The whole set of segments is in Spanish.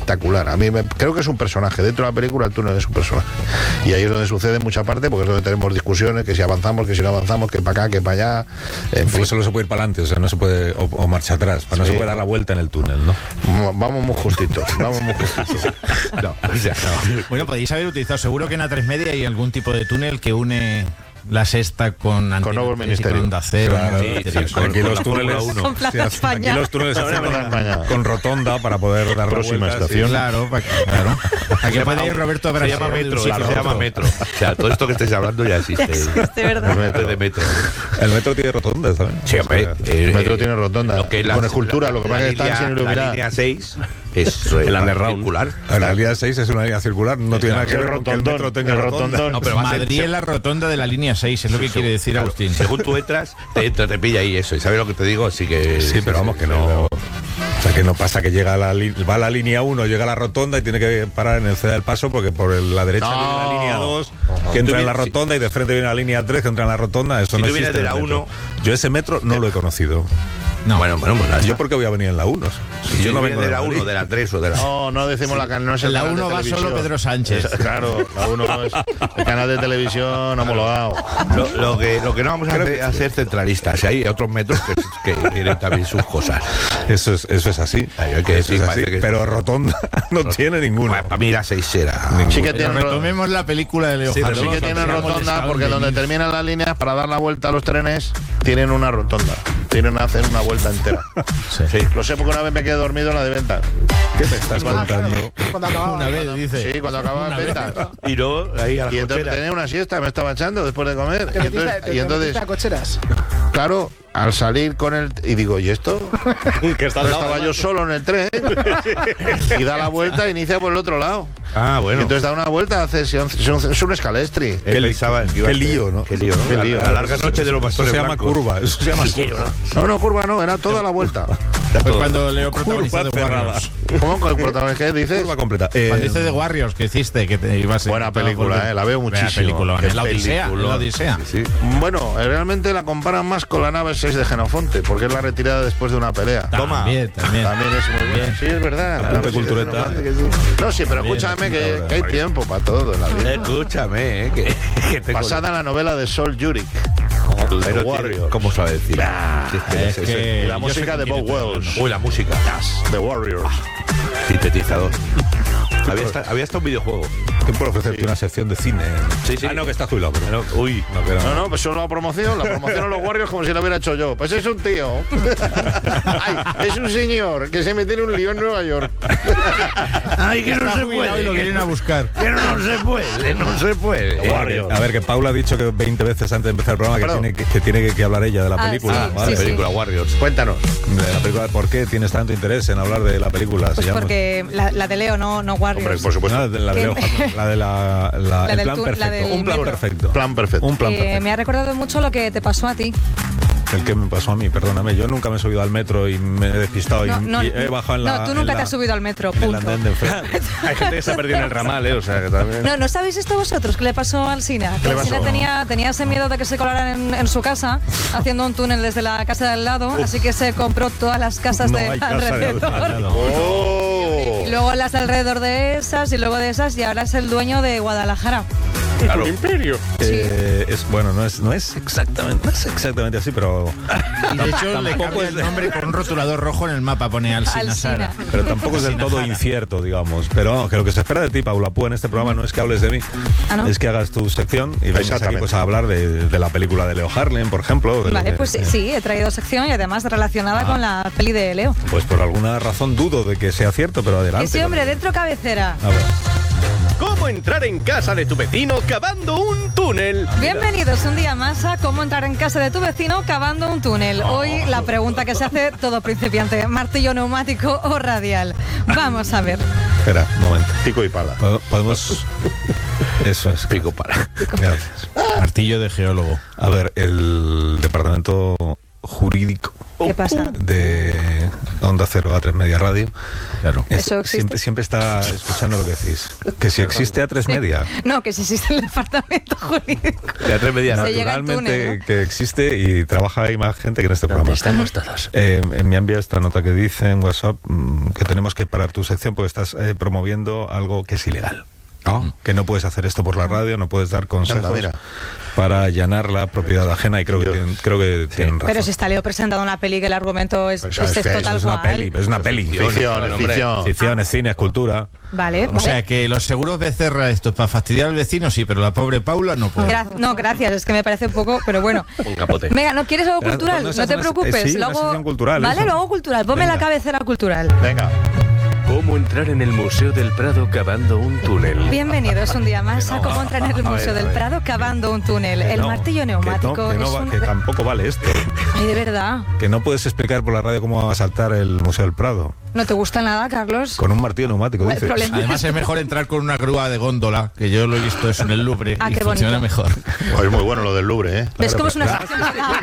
espectacular. Creo que es un personaje. Dentro de la película el túnel es un personaje. Y ahí es donde sucede mucha parte, porque es donde tenemos discusiones, que si avanzamos, que si no avanzamos, que para acá, que para allá. Porque solo se puede ir para adelante, o sea, no se puede, o marcha atrás, no se puede dar la vuelta en el túnel, ¿no? Vamos muy justitos, vamos muy justitos. No. Bueno, podéis haber utilizado, seguro que en A3 Media hay algún tipo de túnel que une La Sexta con Nuevo Ministerio. Con Onda Cero. Claro, aquí los túneles Con Plaza España. Aquí los túneles con rotonda para poder dar próxima vueltas, estación. sí. Claro. Aquí puede ir Roberto Se llama metro, se llama metro. O sea, todo esto que estáis hablando ya existe. De verdad. El metro de metro. El metro tiene rotonda, ¿sabes? Sí, hombre, El metro tiene rotonda. lo que es Con escultura, lo que pasa es que están sin la iluminar. línea 6 es El underground. circular. La línea 6 es una línea circular, no tiene nada que ver con que el metro tenga rotonda. No, pero va a ser- Madrid es la rotonda de la línea 6, es lo que quiere decir Agustín. Según tú entras, te pilla ahí eso. ¿Y sabes lo que te digo? Así que... Sí, pero vamos, que no... O sea, que no pasa que va a la línea 1, llega a la rotonda y tiene que parar en el Ceda del Paso, porque por la derecha viene la línea 2, que entra en la rotonda, y de frente viene la línea 3, que entra en la rotonda. Eso Si no tú vienes existe de en el la metro. Yo ese metro no lo he conocido. No. Bueno, ¿Yo por qué voy a venir en la 1? Si yo no vienes vengo de la Madrid. 1, de la 3 o de la... No decimos no es el La canal de 1 va televisión. solo Pedro Sánchez. Claro, la 1 es el canal de televisión homologado. Lo que no vamos a hacer centralistas. Hay otros metros que tienen también sus cosas. Eso es así. Hay que Eso decir, es así, parece que- pero rotonda no tiene ninguna. Bueno, para mí la 6 será... Sí que Pero tiene retomemos la película de Leo Harlem. Sí que tienen rotonda, porque donde terminan las líneas para dar la vuelta a los trenes tienen una rotonda. Tienen que hacer una vuelta entera. Sí. Lo sé porque una vez me quedé dormido en la de ventas. ¿Qué me estás contando? Cuando acababa. Una vez, dice. Sí, cuando acababa en ventas. Y luego ahí a las Y entonces cocheras. tenía una siesta, me estaba echando después de comer. Te metiste a cocheras. Claro, al salir con el... Y digo, ¿y esto? Que está al lado, Estaba yo además. solo en el tren y da la vuelta e inicia por el otro lado. Ah, Y bueno. entonces da una vuelta, es un escalestri. Él pensaba que iba a qué ser- lío, ¿no? Qué lío, ¿no? Qué lío. La larga noche de los Eso pastores se llama blancos. curva. Eso se llama curva. No, curva no, era toda la vuelta. Pues cuando Leo protagonizó Curva de cerrada. Warriors. ¿Cómo con el protagonista? ¿Qué dices? Curva completa. Cuando dice de Warriors que hiciste, que te ibas a... Buena película, la veo muchísimo. Película, Qué la Odisea. peliculón. La Odisea. Sí. Bueno, realmente la comparan más con la nave 6 de Genofonte, porque es la retirada después de una pelea. Toma. También. También es muy buena. Sí, es verdad. la nave 6 de cultureta. Genofonte, que sí. No, sí, pero escúchame que hay tiempo para todo en la vida. Escúchame, que tengo... Basada en la novela de Sol Yurik. Pero Warriors. ¿cómo sabe decir? Es que Y la yo música sé de que Bob tiene Wells. Uy, la música. The Warriors. Sintetizador. Había hasta un videojuego. Te puedo ofrecerte una sección de cine. Sí, sí. Ah, no, que está jubilado. Pero... Uy. No, que No, pues eso es la promoción de los Warriors como si lo hubiera hecho yo. Pues es un tío. Ay, es un señor que se mete en un lío en Nueva York. Ay, que no Está se jubilado y lo puede. quieren a buscar. Que no se puede, no se puede. A ver, que Paula ha dicho que 20 veces antes de empezar el programa Perdón. que tiene que hablar ella de la Ah, película. sí, Vale. sí, sí. Película Warriors. Cuéntanos. De la película, ¿por qué tienes tanto interés en hablar de la película? Pues Se llama. porque la de Leo, no Warriors. Hombre, por supuesto. No, la de Leo Harlem, la de el del plan tú- la perfecto. del Un plan metro. perfecto. Plan perfecto. Un plan perfecto. Me ha recordado mucho lo que te pasó a ti. El que me pasó a mí, perdóname. Yo nunca me he subido al metro y me he despistado y he bajado en la. No, tú nunca en te has subido al metro, en el punto. andén de enfrente. Hay gente que se ha perdido en el ramal, o sea, que también... No sabéis esto vosotros, ¿qué le pasó al Sina? Que le el Sina pasó? tenía ese miedo de que se colaran en su casa, haciendo un túnel desde la casa de al lado, así que se compró todas las casas No de hay casa de alrededor. al lado. ¡Oh! Y luego las de alrededor de esas, y luego de esas, y ahora es el dueño de Guadalajara. Claro. Imperio. No es exactamente así, pero Y de hecho le cambia el nombre con un rotulador rojo en el mapa, pone Alsina Sara. Alsina. pero tampoco es del todo incierto, digamos. Pero vamos, que lo que se espera de ti, Paula Púa, en este programa no es que hables de mí, Ah, ¿no? es que hagas tu sección y vengas aquí Exactamente. pues a hablar de la película de Leo Harlem, por ejemplo. Vale, pues sí, he traído sección y además relacionada con la peli de Leo. Pues por alguna razón dudo de que sea cierto, pero adelante. Ese hombre dentro cabecera. A ver. ¿Cómo entrar en casa de tu vecino cavando un túnel? Bienvenidos un día más a Cómo entrar en casa de tu vecino cavando un túnel. Hoy la pregunta que se hace todo principiante, ¿martillo neumático o radial? Vamos a ver. Espera, un momento. Pico y pala. Podemos... Eso es. Pico para. Gracias. Martillo de geólogo. A ver, el departamento jurídico ¿Qué pasa? De Onda Cero A3 Media Radio. Claro. ¿Eso existe? Siempre está escuchando lo que decís. Que si existe A3 Media. No, que si existe el departamento jurídico. De A3 Media. Se llega al Naturalmente túnel, ¿no? que existe y trabaja ahí más gente que en este programa. Estamos todos. Me ha enviado esta nota que dice en WhatsApp que tenemos que parar tu sección porque estás promoviendo algo que es ilegal. Que no puedes hacer esto por la radio, no puedes dar consejos Anda, mira. para allanar la propiedad ajena y creo que tienen razón. Pero si está Leo presentando una peli que el argumento es Pues esto es tal es una cual. peli, es una peli. Ficción, ficción. Ficción, es cine, es cultura. Vale, O sea que los seguros Becerra, esto es para fastidiar al vecino, sí, pero la pobre Paula no puede. No, gracias, es que me parece un poco, pero bueno. Un capote. Venga, ¿no quieres algo Pero, cultural? no, No esa te es una- preocupes. sí, una sección cultural, Vale, eso. lo hago cultural. Ponme Venga. la cabecera cultural. Venga. ¿Cómo entrar en el Museo del Prado cavando un túnel? Bienvenidos un día más a cómo entrar en el Museo del Prado cavando un túnel. El martillo neumático es un... que tampoco vale esto. Ay, de verdad. Que no puedes explicar por la radio cómo va a saltar el Museo del Prado. ¿No te gusta nada, Carlos? Con un martillo neumático, El dices. problema- Además es mejor entrar con una grúa de góndola, que yo lo he visto eso en el Louvre Ah, y qué funciona bonito. mejor. Pues es muy bueno lo del Louvre, ¿eh? ¿Ves cómo es una sección?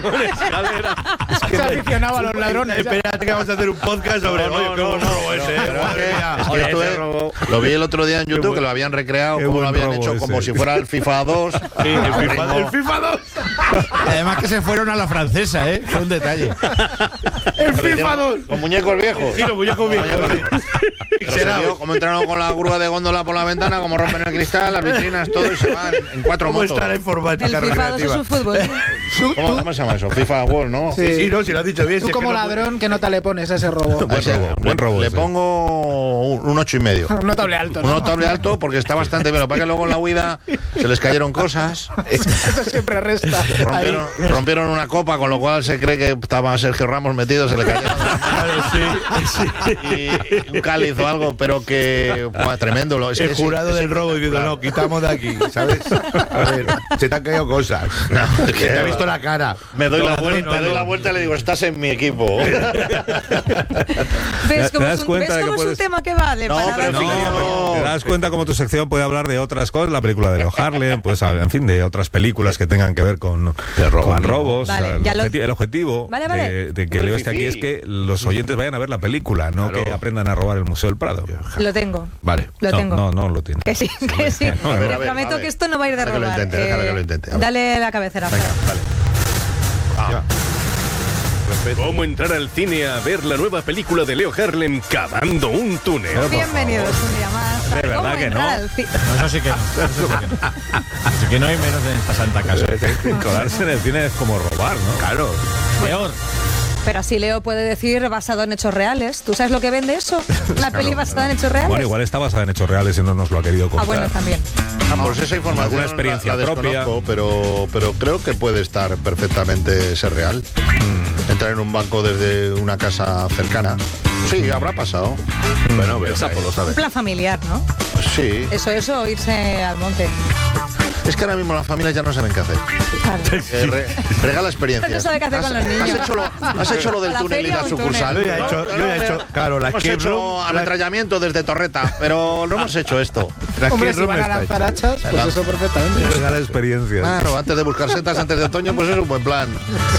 Se aficionaba a los ladrones. Espérate que vamos a hacer un podcast sobre el rollo. Qué buen robo ese, madre mía. Es que esto lo vi el otro día en YouTube, que lo habían recreado, qué como lo buen habían robo hecho, ese. como si fuera el FIFA 2. Sí, el FIFA 2. Además que se fueron a la francesa, ¿eh? Fue un detalle. El FIFA 2. Con muñecos viejos. Sí, los muñecos viejos. Pero se vio cómo entraron con la grúa de góndola por la ventana, como rompen el cristal, las vitrinas, todo, y se van en 4 ¿Cómo motos. está la informática El FIFA 2 es recreativa? un fútbol. ¿Cómo se llama eso? FIFA World, ¿no? Sí, no, si lo has dicho bien. Tú si es como que no- ladrón, ¿qué nota le pones a ese robo? Buen robo Le ese. pongo un 8,5. Un notable alto, Un ¿no? notable alto porque está bastante bien. Lo que pasa es que luego en la huida se les cayeron cosas. Eso siempre resta. Ahí. Rompieron una copa, con lo cual se cree que estaba Sergio Ramos metido, se le cayeron. Y un cáliz o algo, pero que buah, tremendo. Es que El jurado del robo diciendo, no, quitamos de aquí, ¿sabes? A ver, se te han caído cosas. es que Que te ha visto la cara. Me doy la No, vuelta, no, me doy no. la vuelta y le digo, estás en mi equipo. ¿Ves ¿Te cómo das es un, cuenta ves de que cómo es un puedes- tema que vale? No, para pero dar fíjate, opinión? ¿Te das cuenta cómo tu sección puede hablar de otras cosas? La película de Leo Harlem, pues en fin, de otras películas que tengan que ver con robos. Vale, O sea, ya lo- el objetivo Vale, vale. de que Leo esté aquí es que los oyentes vayan a ver la película, no que aprendan a robar el Museo del Prado. Lo tengo. Vale. Lo tengo. No lo tiene. Que sí, que sí. No, a ver, Te a ver, prometo a ver. que esto no va a ir de Deja que lo robar. intente, déjale que lo intente. A ver. Dale la cabecera. Fran. ¿Cómo entrar al cine a ver la nueva película de Leo Harlem, Cavando un túnel? Bienvenidos un día más. a De verdad cómo que entrar no. al ci- No, eso sí que no. Eso sí que no. Así que no hay menos en esta santa casa. Colarse en el cine es como robar, ¿no? Claro. Peor. Pero así Leo puede decir basado en hechos reales. ¿Tú sabes lo que vende eso? La peli basada en hechos reales. Bueno, igual está basada en hechos reales y no nos lo ha querido Ah, contar. bueno, también. Pues esa información Alguna experiencia la desconozco, pero creo que puede estar perfectamente ser real. Entrar en un banco desde una casa cercana. Sí, habrá pasado. Bueno, el sapo lo Un sabe. plan familiar, ¿no? Sí. Eso, irse al monte. Es que ahora mismo las familias ya no saben qué hacer. Claro. Regala experiencias. No sabe qué hacer con los niños. Has hecho lo del La túnel y feria la o un sucursal. túnel. Yo ya he hecho, claro, la Hemos escape hecho room. ametrallamiento desde Torreta, pero no hemos hecho esto. La Hombre, escape si room van a está lanzar hecha. hachas, pues eso perfectamente. Regala experiencias. Claro, antes de buscar setas antes de otoño, pues es un buen plan.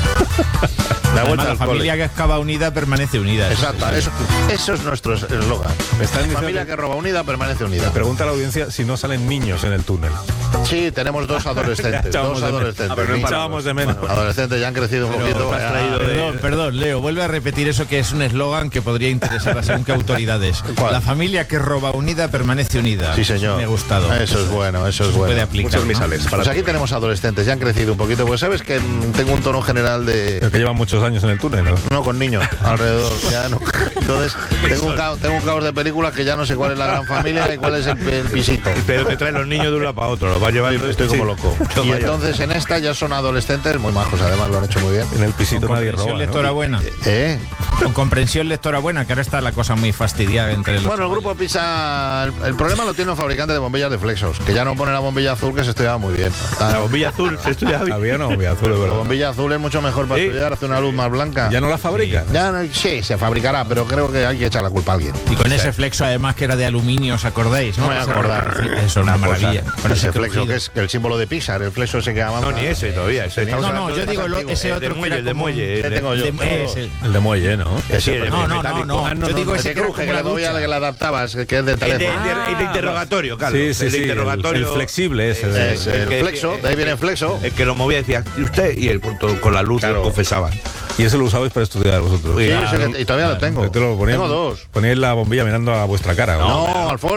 La Además, vuelta la al familia cole. que excava unida permanece unida. Exacto, eso es nuestro eslogan. Me están diciendo Familia que roba unida permanece unida. Pregunta a la audiencia si no salen niños en el túnel. Sí, tenemos dos adolescentes. Echábamos Dos de menos. adolescentes. Pero no niños. echábamos de menos. Adolescentes ya han crecido un poquito. Perdón, Leo, vuelve a repetir eso que es un eslogan que podría interesar a según qué autoridades. ¿Cuál? La familia que roba unida permanece unida. Sí, señor. Me ha gustado. Eso es bueno, eso es Puede bueno. aplicar. ¿no? Pues aquí tenemos adolescentes, ya han crecido un poquito. Pues sabes que tengo un tono general de. Pero que llevan muchos años en el túnel, ¿no? No, con niños alrededor. Ya no. Entonces, tengo un caos de películas que ya no sé cuál es la gran familia y cuál es el pisito. Pero te traen los niños de un lado para otro, los va a llevar. Estoy como loco. Y entonces en esta ya son adolescentes muy majos, además lo han hecho muy bien. En el pisito Con nadie comprensión roba, lectora ¿no? buena. ¿Eh? Con comprensión lectora buena, que ahora está la cosa muy fastidiada entre los. Bueno, el grupo Pisa, el problema lo tiene un fabricante de bombillas de Flexos, que ya no pone la bombilla azul, que se estudiaba muy bien. La bombilla azul se estudia bien. Había una bombilla azul, de La verdad. bombilla azul es mucho mejor para Sí. estudiar, hace una luz más blanca. ¿Ya no la fabrican? Ya no, sí, se fabricará, pero creo que hay que echar la culpa a alguien. Y con ese flexo además que era de aluminio, ¿os acordáis? No me voy a acordar. Es una maravilla. Con ese Ese flexo que es el símbolo de Pixar, el flexo ese que avanza. No, ni ese todavía. Ese No, yo digo ese otro que era el de como- muelle. Ese tengo yo. El de muelle, ¿no? Sí, el No, metálico. yo digo Ese ese que era cruje como que la le movía, ducha. que le adaptabas, que es de El teléfono. de interrogatorio, Carlos. Sí, sí, el de sí, interrogatorio. el flexible ese. de- Es el que- flexo, de ahí viene el flexo. El que lo movía decía, ¿y usted? Y el punto con la luz Claro. confesaban. Y eso lo usabais para estudiar vosotros. Sí, Claro. ese que- y todavía lo tengo. Te lo poníais, Tengo dos. Poníais la bombilla mirando a vuestra cara. No, al foro.